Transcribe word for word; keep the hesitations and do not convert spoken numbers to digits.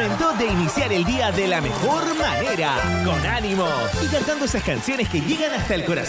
momento de iniciar el día de la mejor manera, con ánimo y cantando esas canciones que llegan hasta el corazón.